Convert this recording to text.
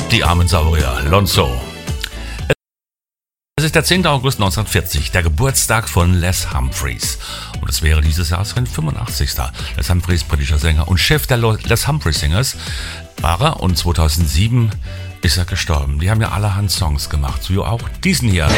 Die armen Saurier, Lonzo. Es ist der 10. August 1940, der Geburtstag von Les Humphreys. Und es wäre dieses Jahr sein 85. Les Humphreys, britischer Sänger und Chef der Les Humphreys Singers, war er, und 2007 ist er gestorben. Die haben ja allerhand Songs gemacht, so auch diesen hier.